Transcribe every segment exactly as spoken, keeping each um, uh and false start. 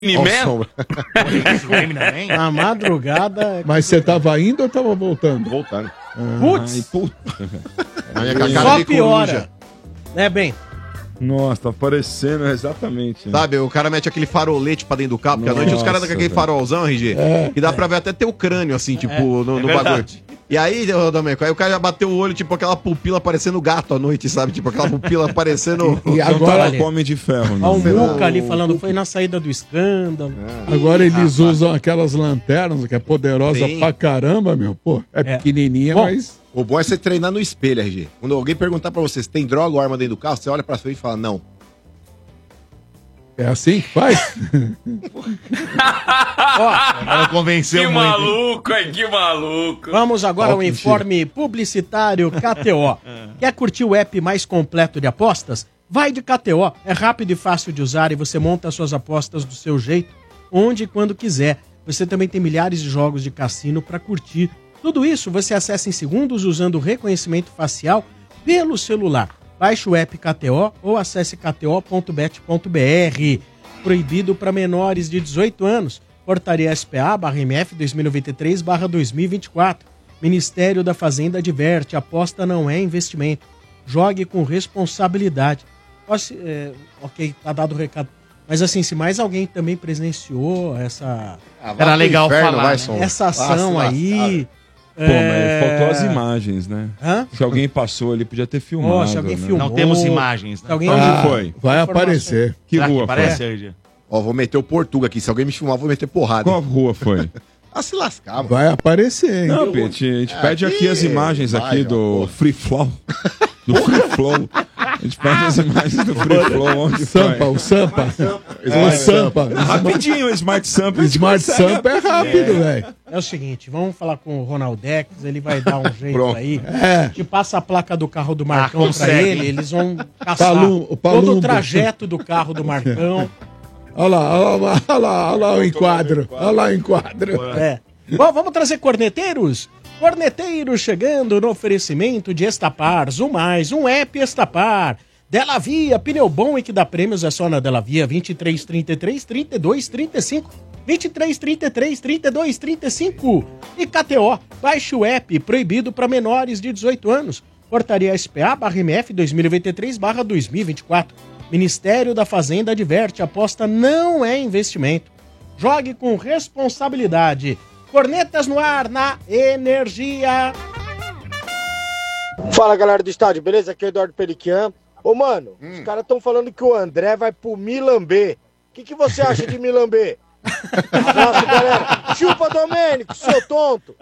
Na madrugada. Mas você tava indo ou tava voltando? Voltando. Putz! Ai, Só piora. Né, bem? Nossa, tá parecendo exatamente. Né? Sabe, o cara mete aquele farolete pra dentro do carro, porque à noite os caras dão aquele velho. farolzão, R G, É. que dá pra ver até teu crânio, assim, tipo, no, no é bagulho. verdade. E aí, ô, Domênico, aí o cara já bateu o olho, tipo, aquela pupila parecendo gato à noite, sabe? Tipo, aquela pupila parecendo... E Agora agora, ela come de ferro. Ó, o Né? Muca ali falando, foi na saída do escândalo. agora eles usam aquelas lanternas, que é poderosa Sim. pra caramba, meu. Pô, é, É. pequenininha, Bom, mas... O bom é você treinar no espelho, R G. Quando alguém perguntar pra você se tem droga ou arma dentro do carro, você olha pra frente e fala, não. É assim que faz? Ela convenceu Que muito. hein? maluco, hein? Que maluco. Vamos agora ao Ó, que informe publicitário K T O. Quer curtir o app mais completo de apostas? Vai de K T O. É rápido e fácil de usar e você monta as suas apostas do seu jeito, onde e quando quiser. Você também tem milhares de jogos de cassino para curtir. Tudo isso você acessa em segundos usando o reconhecimento facial pelo celular. Baixe o app K T O ou acesse k t o ponto bet ponto b r. Proibido para menores de dezoito anos. Portaria S P A barra M F dois mil e noventa e três barra dois mil e vinte e quatro. Ministério da Fazenda adverte, aposta não é investimento. Jogue com responsabilidade. Posso, é, ok, tá dado o recado. Mas assim, se mais alguém também presenciou essa, Era legal falar, né? essa ação aí... Pô, mas faltou as imagens, né? Hã? Se alguém passou ali, podia ter filmado. Ó, se alguém né? filmou. Não temos imagens, Se né? alguém... Onde Ah, foi? vai Informação. aparecer. Que Será rua que parece, foi? R G? Ó, vou meter o Portuga aqui. Se alguém me filmar, eu vou meter porrada. Qual rua foi? Ah, se lascar, mano. Vai aparecer, hein? Não, Pete, a gente pede aqui as imagens vai, aqui ó, do porra. Free Flow. Do Free Flow. A gente pede as imagens do Free Flow. Onde Sampa, foi? o Sampa. O Sampa. Rapidinho, o Smart Sampa. a gente Smart consegue Sampa é rápido, velho. É o seguinte, vamos falar com o Ronaldex, ele vai dar um jeito Pronto. aí. É. Te passa a placa do carro do Marcão Ah, pra consegue, ele, hein? eles vão caçar Palum- o todo Palumbo. o trajeto do carro do Marcão. Olha lá, olha lá, olha lá, olha lá o enquadro. Olha lá o enquadro. É. Bom, vamos trazer corneteiros? Corneteiros chegando no oferecimento de Estapar, Zoom Mais, um app Estapar. Della Via, pneu bom e que dá prêmios é só na Della Via, vinte e três, trinta e três, trinta e dois, trinta e cinco. vinte e três, trinta e três, trinta e dois, trinta e cinco. E K T O, baixe o app, proibido para menores de dezoito anos. Portaria S P A barra M F dois mil e noventa e três barra dois mil e vinte e quatro. Ministério da Fazenda adverte, aposta não é investimento. Jogue com responsabilidade. Cornetas no ar, na Energia. Fala, galera do estádio, beleza? Aqui é o Eduardo Peliquian. Ô, mano, os caras estão falando que o André vai pro Milan B. O que, que você acha de Milan B? Abraço, galera. Chupa, Domênico, seu tonto.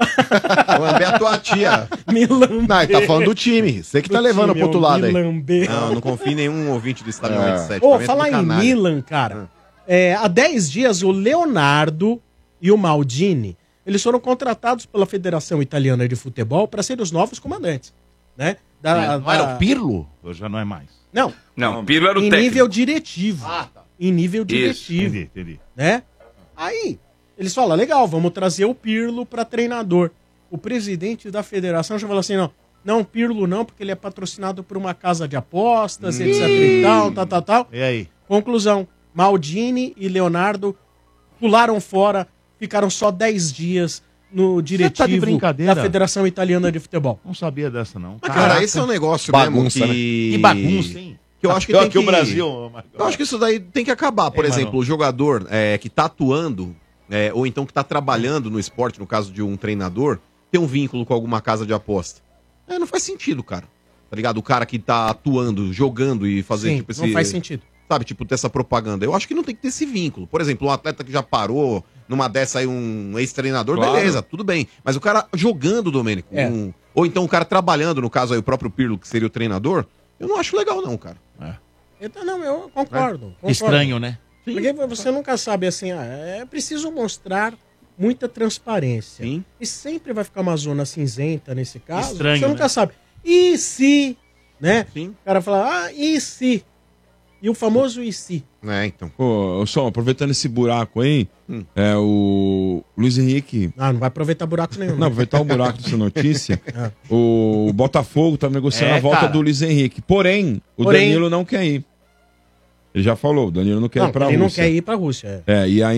O André é a tua tia. Milan Não, ele tá falando do time. Você que tá levando pro outro lado aí. Milan B. Não, não confio em nenhum ouvinte do Estádio noventa e sete. Ô, Pra mim é falar tudo em canalha. Milan, cara. É, há dez dias, o Leonardo e o Maldini, eles foram contratados pela Federação Italiana de Futebol para serem os novos comandantes, né? Da- Não era da- o Pirlo? Ou já não é mais? Não, Não, Pirlo era o em técnico. nível diretivo. Ah, tá. Em nível diretivo, Entendi, entendi. né? Aí, eles falam, legal, vamos trazer o Pirlo para treinador. O presidente da federação já falou assim, não, não, Pirlo não, porque ele é patrocinado por uma casa de apostas, etc e tal, tal, tal, tal. E aí? Conclusão, Maldini e Leonardo pularam fora, ficaram só dez dias no tá de diretivo brincadeira? da Federação Italiana de Futebol. Não sabia dessa, não. Mas, cara, esse é um negócio Bagunça, mesmo que... Que bagunça, hein? Que eu acho que Pior tem que que... o Brasil. Eu acho que isso daí tem que acabar. Por Ei, exemplo, mano. o jogador é, que tá atuando, é, ou então que tá trabalhando no esporte, no caso de um treinador, tem um vínculo com alguma casa de aposta. É, não faz sentido, cara. Tá ligado? O cara que tá atuando, jogando e fazer Sim, tipo esse... não faz sentido. Sabe, tipo, ter essa propaganda. Eu acho que não tem que ter esse vínculo. Por exemplo, um atleta que já parou, numa dessa aí, um ex-treinador, Claro. beleza, tudo bem. Mas o cara jogando, Domênico, É. um- ou então o cara trabalhando, no caso aí, o próprio Pirlo, que seria o treinador, eu não acho legal, não, cara. Então, não, eu concordo. concordo. Estranho, né? Porque você nunca sabe assim, ah, é preciso mostrar muita transparência. Sim. E sempre vai ficar uma zona cinzenta nesse caso. Estranho, você nunca né? sabe. E se, né? Sim. O cara fala, ah, e se? E o famoso e se? É, então. Pô, só aproveitando esse buraco aí, Hum. é o Luiz Henrique. Ah, não vai aproveitar buraco nenhum. Não, aproveitar o buraco dessa notícia. Ah. O Botafogo tá negociando É, a volta cara. do Luiz Henrique. Porém, o Porém- Danilo não quer ir. Ele já falou, o Danilo não quer Não, ir pra ele Rússia. não quer ir pra Rússia. É. É, e aí